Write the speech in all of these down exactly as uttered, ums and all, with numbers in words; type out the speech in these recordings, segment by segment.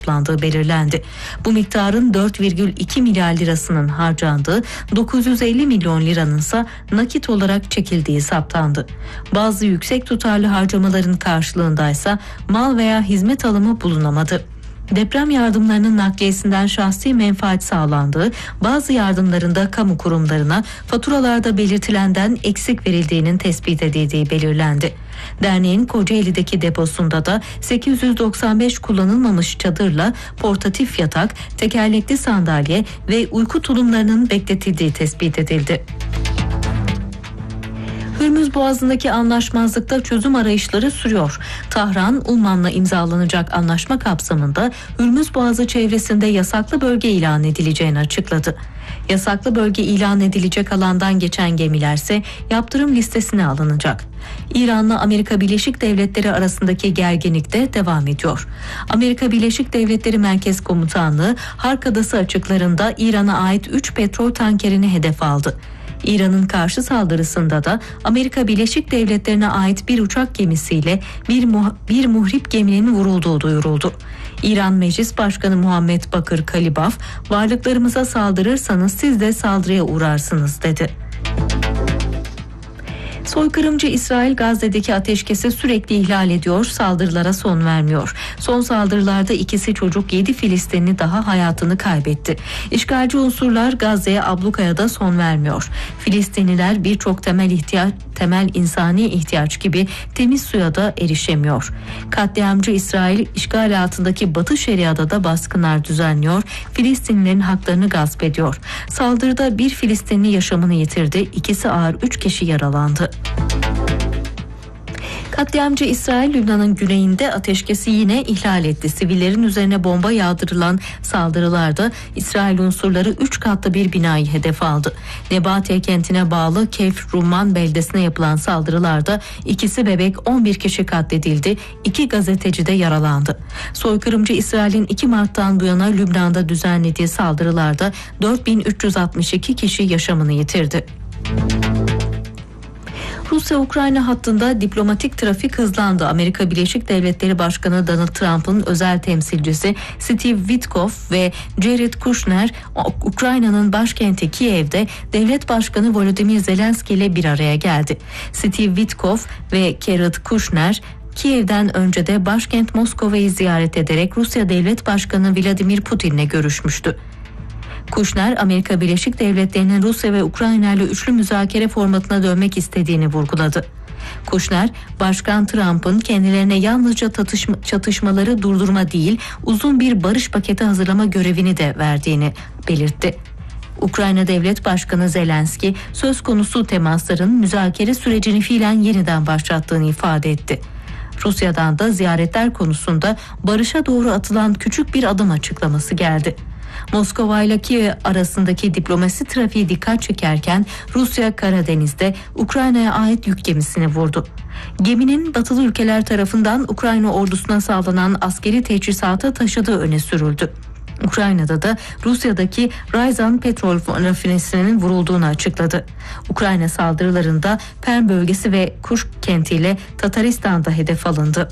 toplandığı belirlendi. Bu miktarın dört virgül iki milyar lirasının harcandığı, dokuz yüz elli milyon liranın ise nakit olarak çekildiği saptandı. Bazı yüksek tutarlı harcamaların karşılığındaysa mal veya hizmet alımı bulunamadı. Deprem yardımlarının nakliyesinden şahsi menfaat sağlandığı, bazı yardımlarında kamu kurumlarına faturalarda belirtilenden eksik verildiğinin tespit edildiği belirlendi. Derneğin Kocaeli'deki deposunda da sekiz yüz doksan beş kullanılmamış çadırla portatif yatak, tekerlekli sandalye ve uyku tulumlarının bekletildiği tespit edildi. Hürmüz Boğazı'ndaki anlaşmazlıkta çözüm arayışları sürüyor. Tahran, Umman'la imzalanacak anlaşma kapsamında Hürmüz Boğazı çevresinde yasaklı bölge ilan edileceğini açıkladı. Yasaklı bölge ilan edilecek alandan geçen gemilerse yaptırım listesine alınacak. İran'la Amerika Birleşik Devletleri arasındaki gerginlik de devam ediyor. Amerika Birleşik Devletleri Merkez Komutanlığı Hark Adası açıklarında İran'a ait üç petrol tankerini hedef aldı. İran'ın karşı saldırısında da Amerika Birleşik Devletleri'ne ait bir uçak gemisiyle bir, muh- bir muhrip geminin vurulduğu duyuruldu. İran Meclis Başkanı Muhammed Bakır Kalibaf, varlıklarımıza saldırırsanız siz de saldırıya uğrarsınız dedi. Soykırımcı İsrail Gazze'deki ateşkesi sürekli ihlal ediyor, saldırılara son vermiyor. Son saldırılarda ikisi çocuk, yedi Filistinli daha hayatını kaybetti. İşgalci unsurlar Gazze'ye ablukaya da son vermiyor. Filistinliler birçok temel ihtiyaç, temel insani ihtiyaç gibi temiz suya da erişemiyor. Katliamcı İsrail işgal altındaki Batı Şeria'da da baskınlar düzenliyor, Filistinlilerin haklarını gasp ediyor. Saldırıda bir Filistinli yaşamını yitirdi, ikisi ağır, üç kişi yaralandı. Katliamcı İsrail, Lübnan'ın güneyinde ateşkesi yine ihlal etti. Sivillerin üzerine bomba yağdırılan saldırılarda İsrail unsurları üç katlı bir binayı hedef aldı. Nebatiye kentine bağlı Kefr Rumman beldesine yapılan saldırılarda ikisi bebek, on bir kişi katledildi, iki gazeteci de yaralandı. Soykırımcı İsrail'in iki Mart'tan bu yana Lübnan'da düzenlediği saldırılarda dört bin üç yüz altmış iki kişi yaşamını yitirdi. Rusya-Ukrayna hattında diplomatik trafik hızlandı. Amerika Birleşik Devletleri Başkanı Donald Trump'ın özel temsilcisi Steve Witkoff ve Jared Kushner, Ukrayna'nın başkenti Kiev'de Devlet Başkanı Volodymyr Zelenski ile bir araya geldi. Steve Witkoff ve Jared Kushner, Kiev'den önce de başkent Moskova'yı ziyaret ederek Rusya Devlet Başkanı Vladimir Putin'le görüşmüştü. Kushner, Amerika Birleşik Devletleri'nin Rusya ve Ukrayna ile üçlü müzakere formatına dönmek istediğini vurguladı. Kushner, Başkan Trump'ın kendilerine yalnızca tatışma, çatışmaları durdurma değil, uzun bir barış paketi hazırlama görevini de verdiğini belirtti. Ukrayna Devlet Başkanı Zelenski, söz konusu temasların müzakere sürecini fiilen yeniden başlattığını ifade etti. Rusya'dan da ziyaretler konusunda barışa doğru atılan küçük bir adım açıklaması geldi. Moskova ile Kiev arasındaki diplomasi trafiği dikkat çekerken Rusya Karadeniz'de Ukrayna'ya ait yük gemisini vurdu. Geminin batılı ülkeler tarafından Ukrayna ordusuna sağlanan askeri teçhizatı taşıdığı öne sürüldü. Ukrayna'da da Rusya'daki Ryazan petrol rafinerisinin vurulduğunu açıkladı. Ukrayna saldırılarında Perm bölgesi ve Kursk kentiyle Tataristan'da hedef alındı.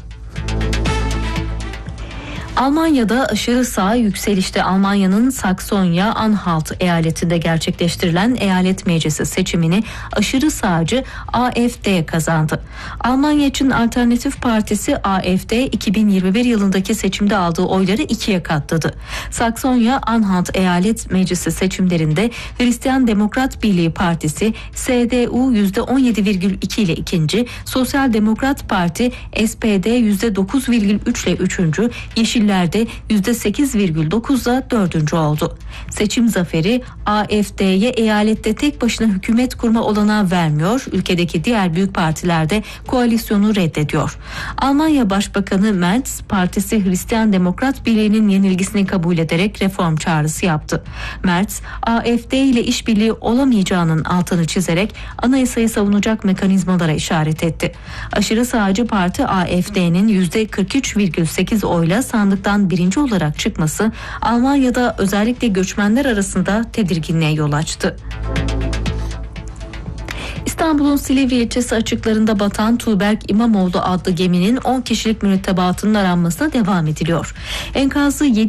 Almanya'da aşırı sağ yükselişte. Almanya'nın Saksonya-Anhalt eyaletinde gerçekleştirilen eyalet meclisi seçimini aşırı sağcı A F D kazandı. Almanya için Alternatif Partisi A F D iki bin yirmi bir yılındaki seçimde aldığı oyları ikiye katladı. Saksonya-Anhalt eyalet meclisi seçimlerinde Hristiyan Demokrat Birliği Partisi S D U yüzde on yedi virgül iki ile ikinci, Sosyal Demokrat Parti S P D yüzde dokuz virgül üç ile üçüncü, Yeşil de yüzde sekiz virgül dokuzla dördüncü oldu. Seçim zaferi A F D'ye eyalette tek başına hükümet kurma olanağı vermiyor. Ülkedeki diğer büyük partiler de koalisyonu reddediyor. Almanya Başbakanı Merz, partisi Hristiyan Demokrat Birliği'nin yenilgisini kabul ederek reform çağrısı yaptı. Merz, A F D ile işbirliği olamayacağının altını çizerek anayasayı savunacak mekanizmalara işaret etti. Aşırı sağcı parti A F D'nin yüzde kırk üç virgül sekiz oyla sandıktan birinci olarak çıkması Almanya'da özellikle göçmenler arasında tedirginliğe yol açtı. İstanbul'un Silivri ilçesi açıklarında batan Tuğberk İmamoğlu adlı geminin on kişilik mürettebatının aranmasına devam ediliyor. Enkazı